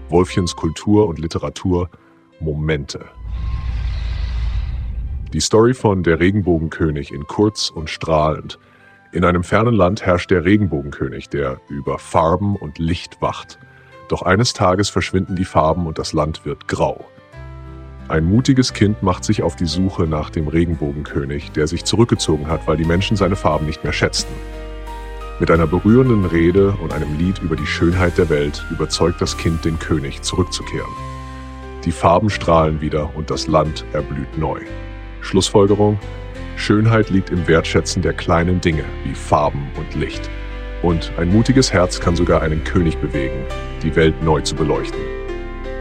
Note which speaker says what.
Speaker 1: Wolfchens Kultur und Literatur Momente. Die Story von Der Regenbogenkönig in kurz und strahlend. In einem fernen Land herrscht der Regenbogenkönig, der über Farben und Licht wacht. Doch eines Tages verschwinden die Farben und das Land wird grau. Ein mutiges Kind macht sich auf die Suche nach dem Regenbogenkönig, der sich zurückgezogen hat, weil die Menschen seine Farben nicht mehr schätzten. Mit einer berührenden Rede und einem Lied über die Schönheit der Welt überzeugt das Kind den König, zurückzukehren. Die Farben strahlen wieder und das Land erblüht neu. Schlussfolgerung: Schönheit liegt im Wertschätzen der kleinen Dinge wie Farben und Licht. Und ein mutiges Herz kann sogar einen König bewegen, die Welt neu zu beleuchten.